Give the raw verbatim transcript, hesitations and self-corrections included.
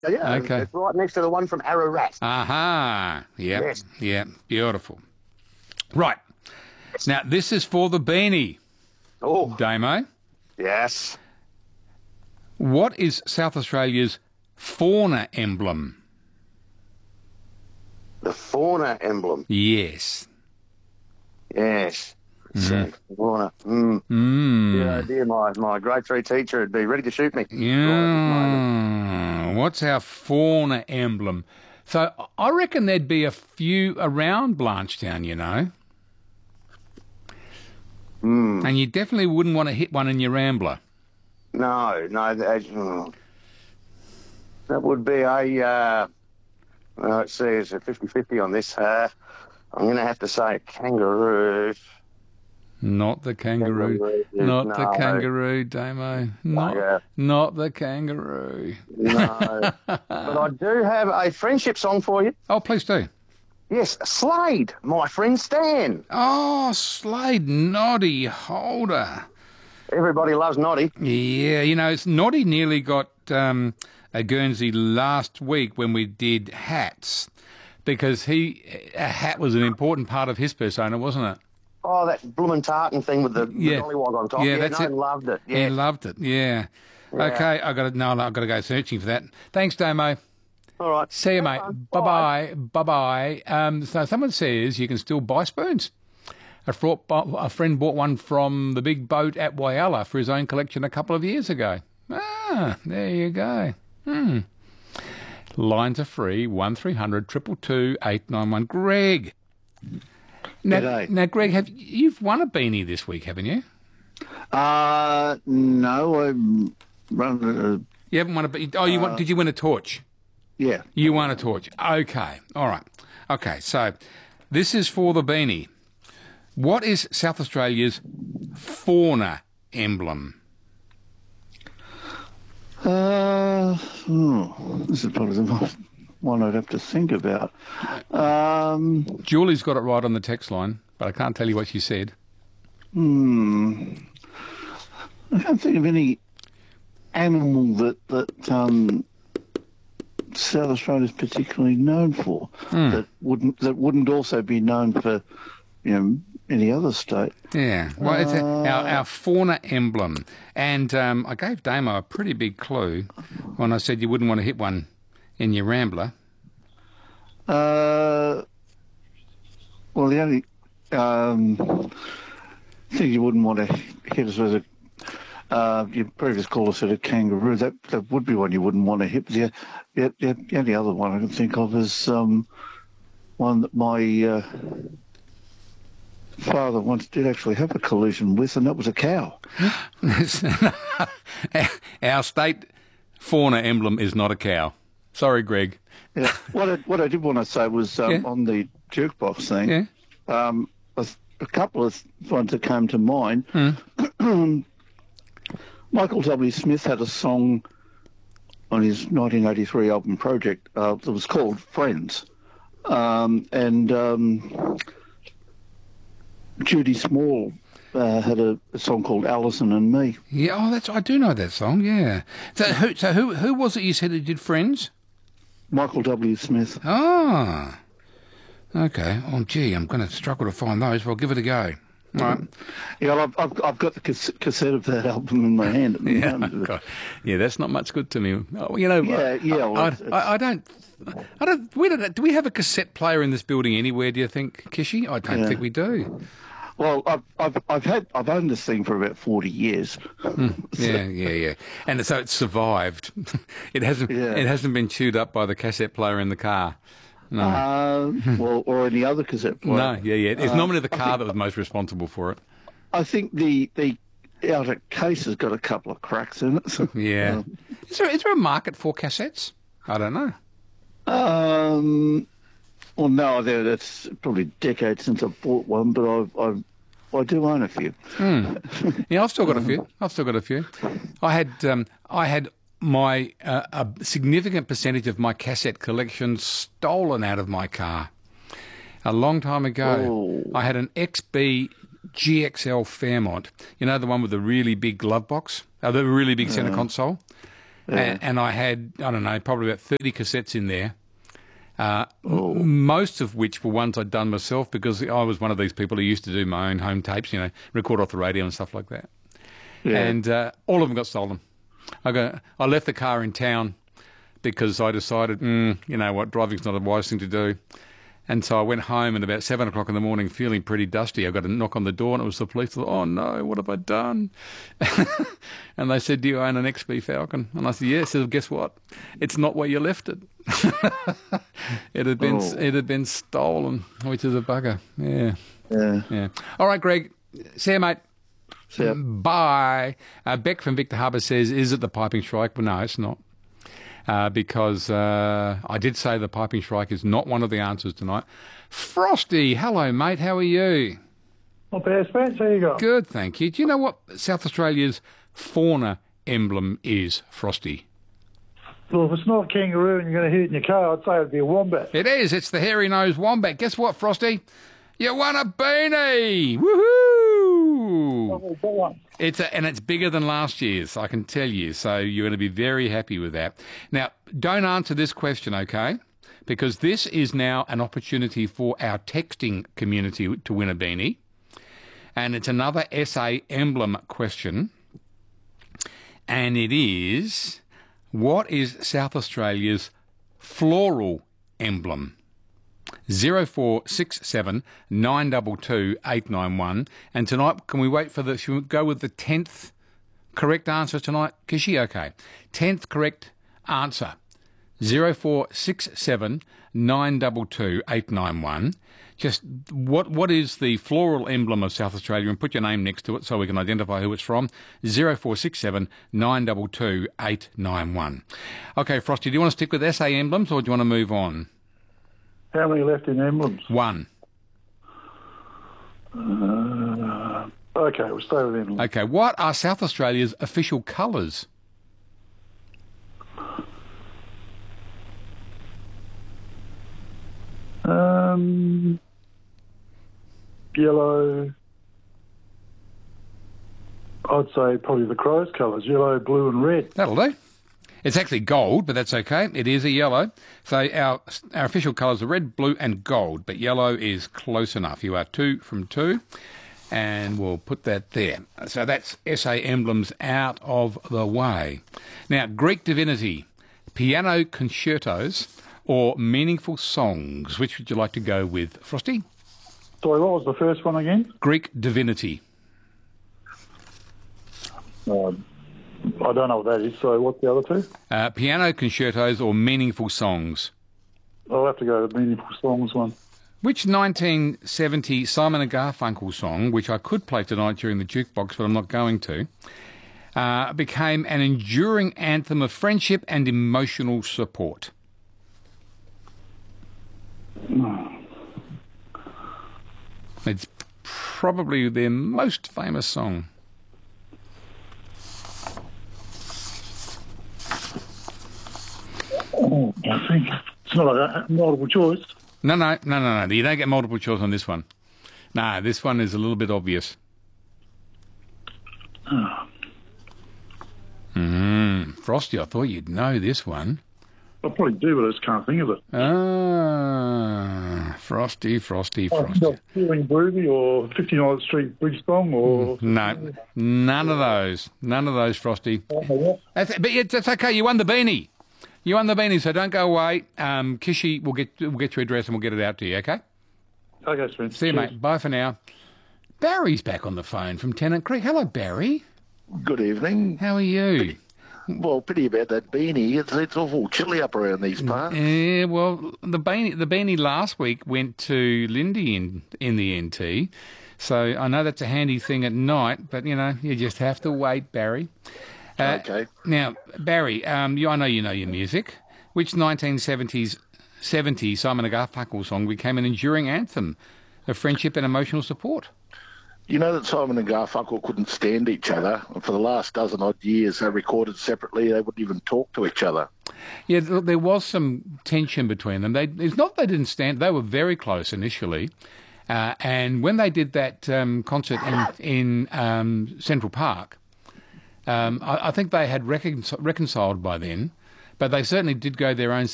Yeah, Okay. it's right next to the one from Ararat. Aha. Yep. Yes. Yep. Beautiful. Right. Now, this is for the beanie, Oh, Damo. yes. What is South Australia's fauna emblem? The fauna emblem. Yes. Yes. Mm. So, fauna. Mm. Mm. Yeah, dear, my, my grade three teacher would be ready to shoot me. Yeah. What's our fauna emblem? So I reckon there'd be a few around Blanchetown, you know. Mm. And you definitely wouldn't want to hit one in your Rambler. No, no. That, oh. that would be a, uh, well, let's see, it's a fifty-fifty on this. Uh, I'm going to have to say a kangaroo. Not the kangaroo. Kangaroo, Not no. the kangaroo, Damo. Not, No, not the kangaroo. No. But I do have a friendship song for you. Oh, please do. Yes, Slade, my friend Stan. Oh, Slade Noddy Holder. Everybody loves Noddy. Yeah, you know, it's Noddy nearly got um, a Guernsey last week when we did hats, because he a hat was an important part of his persona, wasn't it? Oh, that bloomin' tartan thing with the, Yeah. the dollywog on top. Yeah, Yeah, that's no, it. loved it. He Yeah. loved it. Yeah. Yeah. Okay, I got to no, no, I've got to go searching for that. Thanks, Damo. All right. See you, Have mate. fun. Bye bye. Bye bye. Um, so someone says you can still buy spoons. A, fraught, a friend bought one from the big boat at Whyalla for his own collection a couple of years ago. Ah, there you go. Hmm. Lines are free. One three hundred triple two eight nine one. Greg. Now, G'day. now, Greg, have you've won a beanie this week, haven't you? Uh, no, I'm running You haven't won a beanie. Oh, you won, did you win a torch? a, yeah. You won a torch. Okay. All right. Okay. So this is for the beanie. What is South Australia's fauna emblem? Uh, hmm, this is probably the one I'd have to think about. Um, Julie's got it right on the text line, but I can't tell you what she said. hmm, I can't think of any animal that, that um, South Australia is particularly known for that wouldn't that wouldn't also be known for, you know, any other state. Yeah. Well, it's a, our, our fauna emblem. And um, I gave Damo a pretty big clue when I said you wouldn't want to hit one in your Rambler. Uh, well, the only um, thing you wouldn't want to hit us with a uh, your previous caller said a kangaroo. That that would be one you wouldn't want to hit. The, the, the, the only other one I can think of is um, one that my uh, father once did actually have a collision with, and that was a cow. Our state fauna emblem is not a cow. Sorry, Greg. Yeah. What I, what I did want to say was um, Yeah. on the jukebox thing. Yeah. Um, a, a couple of ones that came to mind. Michael W. Smith had a song on his nineteen eighty-three album Project uh, that was called Friends. Um, and um, Judy Small uh, had a, a song called Alison and Me. Yeah, oh, that's I do know that song. Yeah. So who? So who? Who was it you said who did Friends? Michael W. Smith. Ah. Okay. Oh, gee, I'm going to struggle to find those. Well, give it a go. All right. Yeah, well, I've, I've, I've got the cas- cassette of that album in my hand at the Yeah. moment. God. Yeah, that's not much good to me. Oh, you know. Yeah, yeah, well, I, it's- I, I don't. I don't. We don't. Do we have a cassette player in this building anywhere? Do you think, Kishy? I don't Yeah. think we do. Well, I've, I've, I've had, I've owned this thing for about forty years. Yeah, yeah, yeah. And so it's survived. It hasn't. Yeah. It hasn't been chewed up by the cassette player in the car. No. Uh, well, or any other cassette player. no. Yeah, yeah. It's Uh, normally the I car think- that was most responsible for it. I think the the outer case has got a couple of cracks in it. So, Yeah. Is there is there a market for cassettes? I don't know. Um. Well, no, there. That's probably decades since I bought one, but I've, I've I do own a few. Yeah, I've still got a few. I've still got a few. I had um, I had my uh, a significant percentage of my cassette collection stolen out of my car a long time ago. Oh. I had an X B G X L Fairmont. You know, the one with the really big glove box, uh, the really big centre console. and, and I had, I don't know, probably about thirty cassettes in there. Uh, most of which were ones I'd done myself because I was one of these people who used to do my own home tapes, you know, record off the radio and stuff like that. Yeah. And uh, all of them got stolen. I got, I left the car in town because I decided, mm, you know what, driving's not a wise thing to do. And so I went home and about seven o'clock in the morning feeling pretty dusty. I got a knock on the door and it was the police. I thought, oh no, what have I done? And they said, do you own an X B Falcon? And I said, yes. Yeah. Guess what? It's not where you left it. it had been Oh. it had been stolen, which is a bugger. Yeah. Yeah. Yeah. All right, Greg. See you, mate. See ya. Bye. Uh, Beck from Victor Harbour says, is it the Piping Shrike? Well, no, it's not. Uh, because uh, I did say the Piping Shrike is not one of the answers tonight. Frosty, hello, mate. How are you? Not bad, Spence. How you going? Good, thank you. Do you know what South Australia's fauna emblem is, Frosty? Well, if it's not a kangaroo and you're going to hit it in your car, I'd say it'd be a wombat. It is. It's the hairy-nosed wombat. Guess what, Frosty? You won a beanie! Woohoo! Oh, got one. It's a, and it's bigger than last year's, I can tell you. So you're going to be very happy with that. Now, don't answer this question, okay? Because this is now an opportunity for our texting community to win a beanie. And it's another S A emblem question. And it is, what is South Australia's floral emblem? Zero four six seven nine two two eight nine one. And tonight, can we wait for the, should we go with the tenth correct answer tonight? Kishi, okay. tenth correct answer. Zero four six seven nine two two eight nine one. Just what what is the floral emblem of South Australia? And put your name next to it so we can identify who it's from. Zero four six seven nine two two eight nine one. Okay, Frosty, do you want to stick with S A emblems or do you want to move on? How many left in emblems? One. Uh, okay, we'll stay with emblems. Okay, what are South Australia's official colours? Um, yellow. I'd say probably the Crows colours, yellow, blue and red. That'll do. It's actually gold, but that's okay. It is a yellow. So our our official colours are red, blue and gold, but yellow is close enough. You are two from two, and we'll put that there. So that's S A emblems out of the way. Now, Greek divinity, piano concertos or meaningful songs. Which would you like to go with, Frosty? Sorry, what was the first one again? Greek divinity. Um, I don't know what that is, so what's the other two? Uh, piano concertos or meaningful songs. I'll have to go with the Meaningful Songs one. Which nineteen seventy Simon and Garfunkel song, which I could play tonight during the jukebox, but I'm not going to, uh, became an enduring anthem of friendship and emotional support? It's probably their most famous song. Oh, I think it's not a multiple choice. No, no, no, no, no. You don't get multiple choice on this one. No, this one is a little bit obvious. Oh. Mm, Frosty, I thought you'd know this one. I probably do, but I just can't think of it. Ah, Frosty, Frosty, Oh, Frosty. Feeling Groovy or fifty-ninth Street Bridge Song or... No, none of those. None of those, Frosty. I don't know what. That's, but it's, it's okay. You won the beanie. You won the beanie, so don't go away. Um, Kishi will get will get your address and we'll get it out to you, okay? Okay, Spence. See you, Cheers. mate. Bye for now. Barry's back on the phone from Tennant Creek. Hello, Barry. Good evening. How are you? Well, pity about that beanie. It's, it's awful chilly up around these parts. Yeah, well, the beanie, the beanie last week went to Lindy in, in the N T, so I know that's a handy thing at night, but, you know, you just have to wait, Barry. Uh, Okay. Now, Barry, um, you, I know you know your music. Which nineteen seventies, seventy Simon and Garfunkel song became an enduring anthem of friendship and emotional support? You know that Simon and Garfunkel couldn't stand each other, and for the last dozen odd years they recorded separately. They wouldn't even talk to each other. Yeah, look, there was some tension between them. They, it's not they didn't stand; they were very close initially. Uh, and when they did that um, concert in, in um, Central Park, Um, I, I think they had recon- reconciled by then, but they certainly did go their own